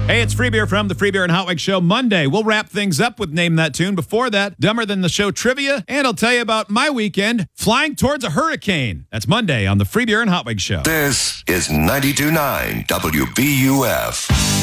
Hey, it's Free Beer from the Free Beer and Hot Wig Show. Monday, we'll wrap things up with Name That Tune. Before that, Dumber Than the Show trivia, and I'll tell you about my weekend flying towards a hurricane. That's Monday on the Free Beer and Hot Wig Show. This is 92.9 WBUF.